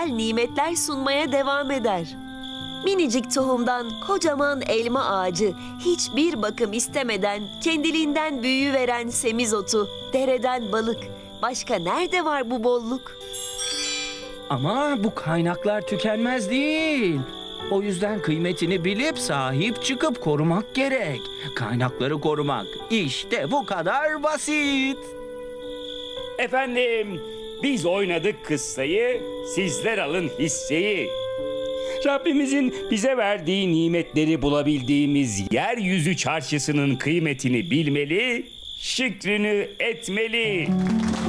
nimetler sunmaya devam eder. Minicik tohumdan kocaman elma ağacı, hiçbir bakım istemeden kendiliğinden büyüveren semizotu, dereden balık. Başka nerede var bu bolluk? Ama bu kaynaklar tükenmez değil. O yüzden kıymetini bilip sahip çıkıp korumak gerek. Kaynakları korumak işte bu kadar basit. Efendim, biz oynadık kıssayı, sizler alın hisseyi. Rabbimizin bize verdiği nimetleri bulabildiğimiz yeryüzü çarşısının kıymetini bilmeli, şükrünü etmeli.